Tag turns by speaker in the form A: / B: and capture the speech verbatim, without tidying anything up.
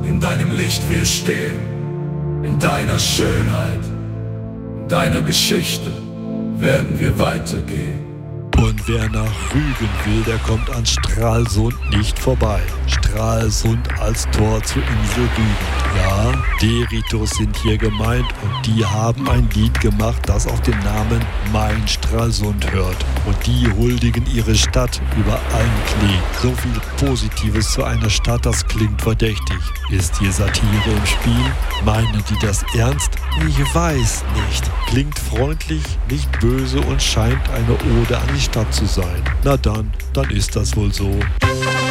A: in deinem Licht wir stehen, in deiner Schönheit, in deiner Geschichte werden wir weitergehen.
B: Und wer nach Rügen will, der kommt an Stralsund nicht vorbei. Stralsund als Tor zur Insel Rügen. Ja, Deritos sind hier gemeint und die haben ein Lied gemacht, das auf den Namen Mein Stralsund hört. Und die huldigen ihre Stadt über allen Klee. So viel Positives zu einer Stadt, das klingt verdächtig. Ist hier Satire im Spiel? Meinen die das ernst? Ich weiß nicht. Klingt freundlich, nicht böse und scheint eine Ode an die Stadt zu sein. Na dann, dann ist das wohl so.